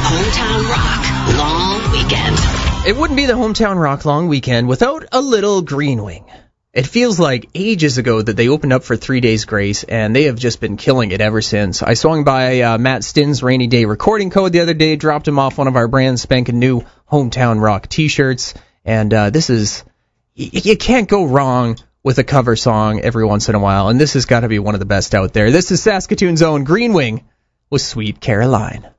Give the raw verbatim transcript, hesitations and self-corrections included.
Hometown Rock Long Weekend. It wouldn't be the Hometown Rock Long Weekend without a little Green Wing. It feels like ages ago that they opened up for Three Days Grace, and they have just been killing it ever since. I swung by uh, Matt Stinn's Rainy Day recording code the other day, dropped him off one of our brand spanking new Hometown Rock t-shirts, and uh, this is... Y- you can't go wrong with a cover song every once in a while, and this has got to be one of the best out there. This is Saskatoon's own Green Wing with Sweet Caroline.